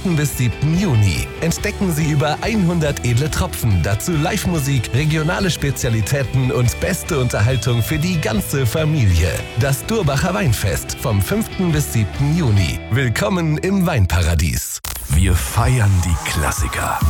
bis 7. Juni. Entdecken Sie über 100 edle Tropfen, dazu Live-Musik, regionale Spezialitäten und beste Unterhaltung für die ganze Familie. Das Durbacher Weinfest vom 5. bis 7. Juni. Willkommen im Weinparadies. Wir feiern die Klassiker.